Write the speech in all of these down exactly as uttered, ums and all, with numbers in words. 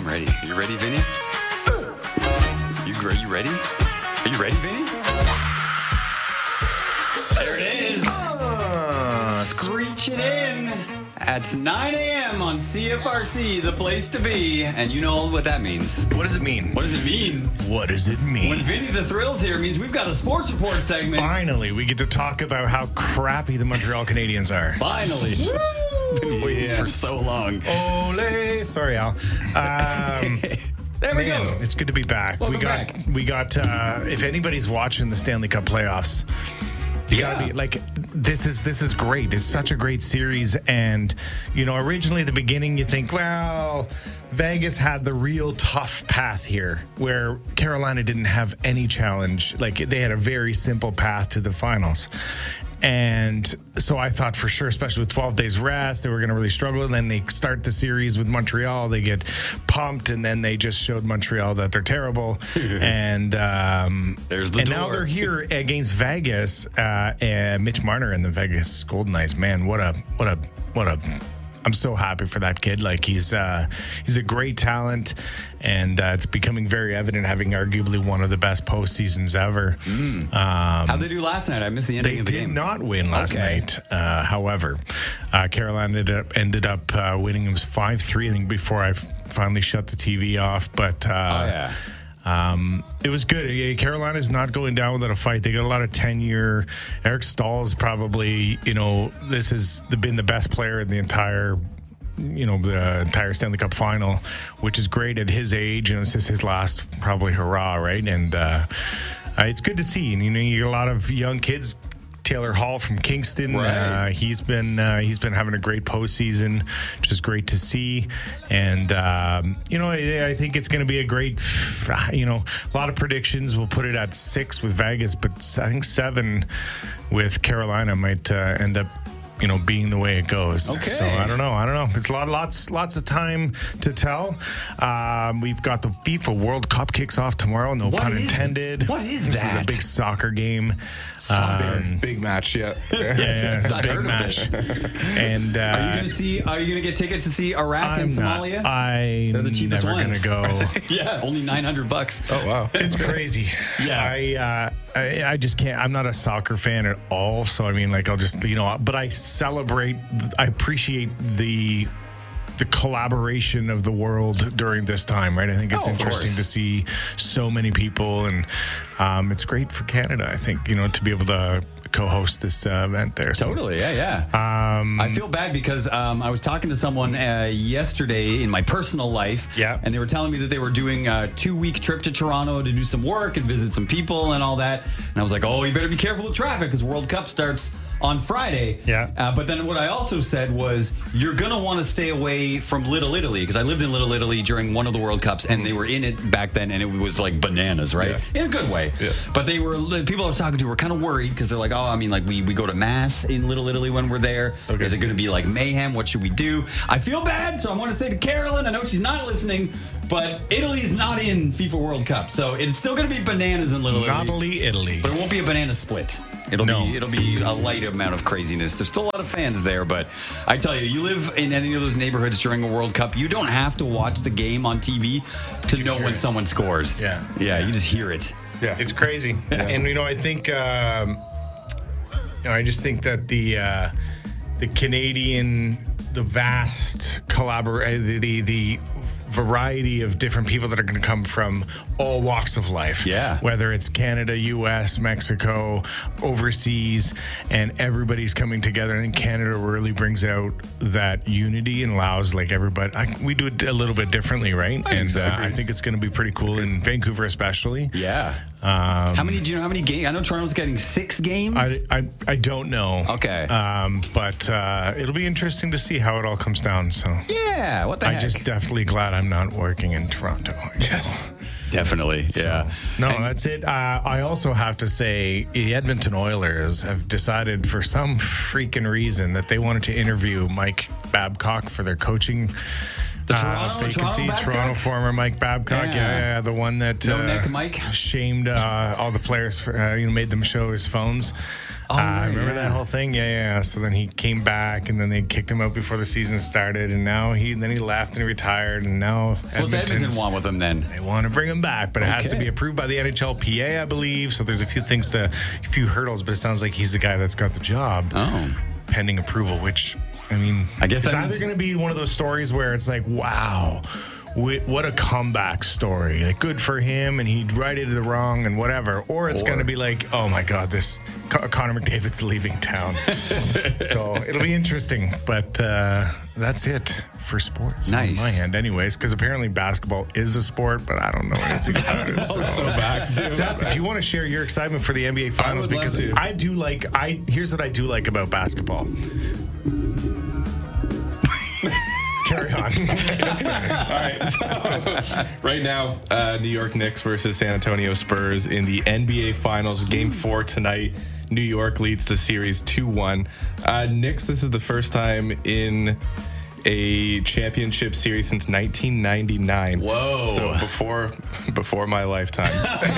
ready. You ready, Vinny? You, are you ready? Are you ready, Vinny? There it is. Uh, Screeching in at nine a.m. on C F R C, the place to be. And you know what that means. What does it mean? What does it mean? What does it mean? When Vinny the Thrills here means we've got a sports report segment. Finally, we get to talk about how crappy the Montreal Canadiens are. Finally. Been waiting yes. for so long. Ole. Sorry, Al. Um, there we man, go. It's good to be back. Welcome we got, back. we got. Uh, if anybody's watching the Stanley Cup playoffs, you yeah. gotta be like, this is this is great. It's such a great series, and you know, originally at the beginning, you think, well, Vegas had the real tough path here, where Carolina didn't have any challenge. Like they had a very simple path to the finals. And so I thought for sure, especially with twelve days rest, they were going to really struggle. And then they start the series with Montreal. They get pumped, and then they just showed Montreal that they're terrible. and um, there's the and door. now they're here against Vegas. Uh, and Mitch Marner and the Vegas Golden Knights. Man, what a what a what a. I'm so happy for that kid. Like he's uh, he's a great talent, and uh, it's becoming very evident, having arguably one of the best postseasons ever. Mm. Um, How'd they do last night? I missed the ending they of the did game. not win last Okay. night. Uh, however, uh, Carolina ended up, ended up uh, winning. It was five three, I think, before I finally shut the T V off. But uh, oh yeah. Um, it was good. Carolina's not going down without a fight. They got a lot of tenure. Eric Stahl's probably, you know, this has been the best player in the entire, you know, the entire Stanley Cup final, which is great at his age. And this is his last probably hurrah, right? And uh, uh, it's good to see. And, you know, you got a lot of young kids. Taylor Hall from Kingston, right. uh, he's been uh, he's been having a great postseason, which is great to see. And um, you know, I, I think it's going to be a great, you know, a lot of predictions. We'll put it at six with Vegas, but I think seven with Carolina might uh, end up, you know, being the way it goes. Okay. So I don't know. I don't know. It's a lot, lots, lots of time to tell. Um, we've got the FIFA World Cup kicks off tomorrow. No What pun is- intended. what is this that? This is a big soccer game. Soccer. Um, big match, yeah. yeah, yeah, it's a I've big heard of match. this. And uh, Are you gonna see? Are you gonna get tickets to see Iraq I'm and Somalia? Not, I'm They're the cheapest never ones. gonna go. yeah, only nine hundred bucks. Oh, wow. It's crazy. Yeah. I, uh, I I just can't. I'm not a soccer fan at all. So I mean, like, I'll just, you know, but I celebrate. I appreciate the. the collaboration of the world during this time, right? I think it's Oh, of interesting course. to see so many people, and um, it's great for Canada, I think, you know, to be able to co-host this uh, event there. So, Totally, yeah, yeah. Um, I feel bad because um, I was talking to someone uh, yesterday in my personal life, Yeah. and they were telling me that they were doing a two-week trip to Toronto to do some work and visit some people and all that. And I was like, oh, you better be careful with traffic because World Cup starts on Friday. Yeah. Uh, but then what I also said was, you're going to want to stay away from Little Italy, because I lived in Little Italy during one of the World Cups, and they were in it back then, and it was like bananas, right? Yeah. In a good way. Yeah. But they were, the people I was talking to were kind of worried because they're like, oh, I mean, like we, we go to Mass in Little Italy when we're there. Okay. Is it going to be like mayhem? What should we do? I feel bad, so I want to say to Carolyn, I know she's not listening, but Italy's not in FIFA World Cup, so it's still going to be bananas in Little Italy. Naughty Italy. But it won't be a banana split. It'll No. be it'll be a light amount of craziness. There's still a lot of fans there, but I tell you, you live in any of those neighborhoods during a World Cup, you don't have to watch the game on T V to know when someone scores. Yeah. Yeah, you just hear it. Yeah. It's crazy. And, you know, I think, um, you know, I just think that the uh, the Canadian, the vast collaboration, the, the, the variety of different people that are going to come from all walks of life. Yeah. Whether it's Canada, U S, Mexico, overseas, and everybody's coming together. I think Canada really brings out that unity and allows like everybody. I, we do it a little bit differently, right? I think and so. uh, I think it's going to be pretty cool in Vancouver, especially. Yeah. Um, How many do you know how many games? I know Toronto's getting six games. I, I, I don't know. Okay. Um, but uh, it'll be interesting to see how it all comes down. So yeah, what the I'm heck? just definitely glad I'm not working in Toronto. Yes. Definitely, yeah. No, that's it. Uh, I also have to say the Edmonton Oilers have decided for some freaking reason that they wanted to interview Mike Babcock for their coaching The Toronto, uh, vacancy, Toronto, Babcock? Toronto former Mike Babcock, yeah, Yeah. yeah, yeah the one that No uh, neck Mike? shamed uh, all the players, for, uh, you know, made them show his phones. Oh, uh, right, remember yeah. that whole thing? Yeah, yeah. So then he came back, and then they kicked him out before the season started, and now he then he left and he retired, and now So what's Edmonton want with him then? They want to bring him back, but it has to Okay. be approved by the N H L P A, I believe. So there's a few things to, a few hurdles, but it sounds like he's the guy that's got the job. Oh. Pending approval, which, I mean, I guess it's that either means- going to be one of those stories where it's like, wow, wh- what a comeback story. Like, good for him, and he righted the wrong and whatever. Or it's Or- going to be like, oh my God, this Con- Connor McDavid's leaving town. So it'll be interesting. But uh, that's it for sports. Nice. On my hand, anyways, because apparently basketball is a sport, but I don't know anything about it. So, So back to Seth, if you want to share your excitement for the N B A Finals, would love because to. I do like, I here's what I do like about basketball. Carry on. All right. So, right now, uh, New York Knicks versus San Antonio Spurs in the N B A Finals, Game Four tonight. New York leads the series two one. Uh, Knicks, this is the first time in a championship series since nineteen ninety-nine. Whoa. So before before my lifetime.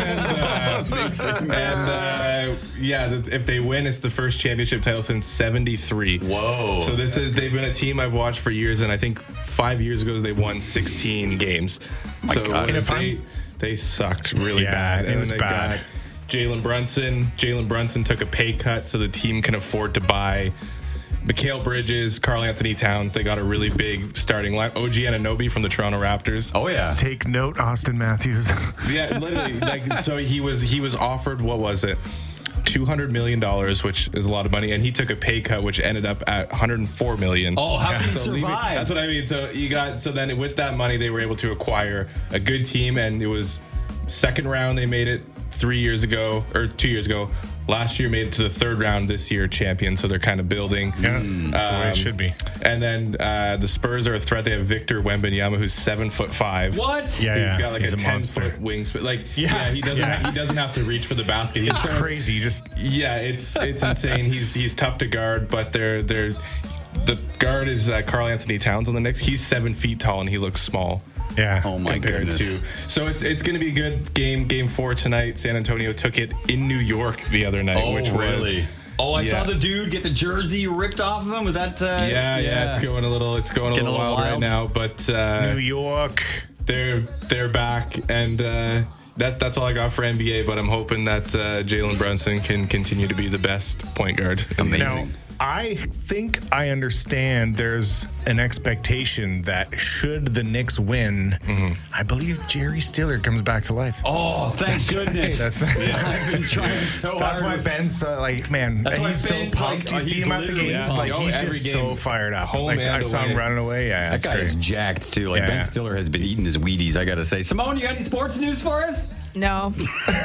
and uh, and uh, yeah, th- if they win, it's the first championship title since seventy-three. Whoa. So this is they've been a team I've watched for years, and I think five years ago they won sixteen games. so God. what is And if they they sucked really Yeah, bad. it And was then they bad. got Jalen Brunson. Jalen Brunson took a pay cut so the team can afford to buy Mikal Bridges, Karl Anthony Towns. They got a really big starting line. O G Anunoby from the Toronto Raptors. Oh, yeah. Take note, Austin Matthews. Yeah, literally. Like, so he was he was offered, what was it? two hundred million dollars, which is a lot of money, and he took a pay cut, which ended up at one hundred four million dollars. Oh, how can you So leaving- survive? that's what I mean. So you got so then with that money, they were able to acquire a good team, and it was second round. They made it three years ago or two years ago. Last year made it to the third round. This year champion. So they're kind of building. Yeah, the way it should be. And then uh, the Spurs are a threat. They have Victor Wembanyama, who's seven foot five. What? Yeah, He's yeah. got like He's a, a ten monster. foot wingspan. Like Yeah, yeah, he doesn't yeah. he doesn't have to reach for the basket. He It's turns- crazy. Just yeah, it's it's insane. He's he's tough to guard, but they're they're the guard is uh, Karl Anthony Towns on the Knicks. He's seven feet tall and he looks small yeah. Oh, my compared goodness. to. So it's it's going to be a good game. Game four tonight. San Antonio took it in New York the other night, Oh, which really? was Oh, I saw Yeah. the dude get the jersey ripped off of him. Was that? Uh, yeah, yeah it's going a little it's going a Getting little, a little wild, wild. right now, but uh, New York. they're they're back and. Uh, that, that's all I got for N B A, but I'm hoping that uh, Jalen Brunson can continue to be the best point guard. in the Amazing. Now, I think I understand there's an expectation that should the Knicks win, I believe Jerry Stiller comes back to life. Oh, thank goodness. That's- I've been trying so That's hard. why Ben's uh, like, man, That's why he's so Ben's pumped. like, you see he's him at the literally games, pumped. like Oh, he's every just game. so fired up. Home Like and I saw him away. running away. Yeah, That that's guy great. is jacked too. Like Yeah. Ben Stiller has been eating his Wheaties, I gotta say. Simone, you got any sports news for us? No.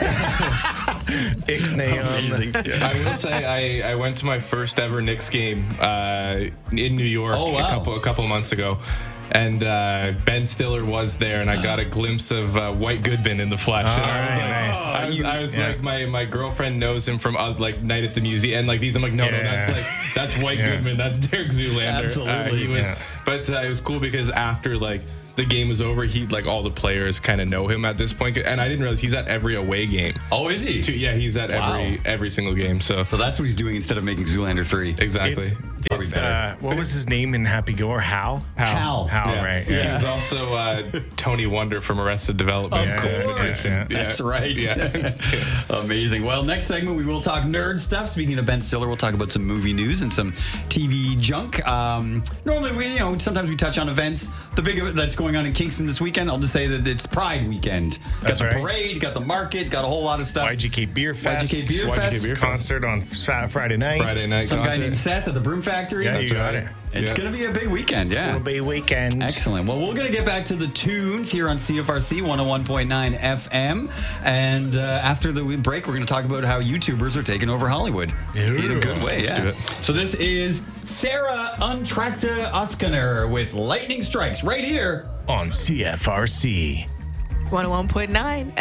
Ixnay Amazing. I will say I, I went to my first ever Knicks game uh, in New York Oh, wow. a couple a couple months ago, and uh, Ben Stiller was there, and I got a glimpse of uh, White Goodman in the flesh. and I was All like, right, nice. I was, I was Yeah. like, my, my girlfriend knows him from uh, like Night at the Museum, and like these, I'm like, no, no, Yeah. that's like that's White Yeah. Goodman, that's Derek Zoolander. Absolutely, Uh, he was, yeah. but uh, it was cool because after like. The game was over. He like all the players kind of know him at this point, and I didn't realize he's at every away game. Oh, is he? Too, yeah, he's at Wow. every every single game. So So that's what he's doing instead of making Zoolander three. exactly. It's, Probably it's, better. uh, what was his name in Happy Gilmore? Hal? Hal. Hal, Yeah. right. He Yeah. was also uh, Tony Wonder from Arrested Development. Of Yeah, course. yeah. That's right. Yeah. Amazing. Well, next segment, we will talk nerd stuff. Speaking of Ben Stiller, we'll talk about some movie news and some T V junk. Um, normally, we, you know, sometimes we touch on events. The big event that's going on in Kingston this weekend, I'll just say that it's Pride weekend. Got That's the right. parade, got the market, got a whole lot of stuff. Y G K Beer Fest. Y G K Beer Y G K Fest. Beer concert on Sa- Friday night. Friday night Some guy concert. named Seth at the Broom Factory. Yeah, That's you got right. it. It's Yeah. going to be a big weekend, yeah. It'll be weekend. Excellent. Well, we're going to get back to the tunes here on C F R C one oh one point nine F M. And uh, after the break, we're going to talk about how YouTubers are taking over Hollywood in a good way. Let's yeah. do it. So this is Sarah Untrakta Oskaner with Lightning Strikes right here. On C F R C. one oh one point nine